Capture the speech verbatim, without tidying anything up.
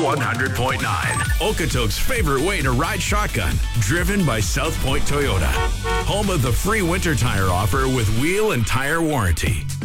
one hundred point nine. Okotoks' favorite way to ride shotgun. Driven by South Point Toyota. Home of the free winter tire offer with wheel and tire warranty.